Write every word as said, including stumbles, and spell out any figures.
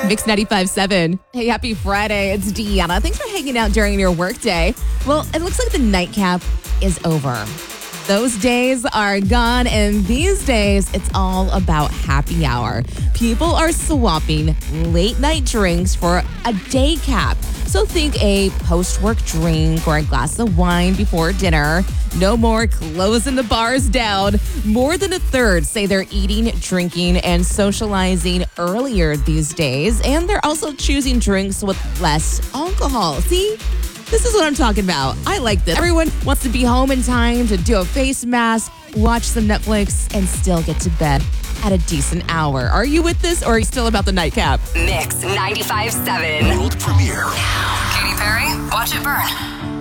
Mix ninety-five point seven. Hey, happy Friday. It's Deanna. Thanks for hanging out during your workday. Well, it looks like the nightcap is over. Those days are gone, and these days, it's all about happy hour. People are swapping late night drinks for a day cap. So think a post-work drink or a glass of wine before dinner. No more closing the bars down. More than a third say they're eating, drinking, and socializing earlier these days. And they're also choosing drinks with less alcohol. See? This is what I'm talking about. I like this. Everyone wants to be home in time to do a face mask, watch some Netflix, and still get to bed at a decent hour. Are you with this, or are you still about the nightcap? Mix ninety-five point seven. World premiere. Katy Perry, watch it burn.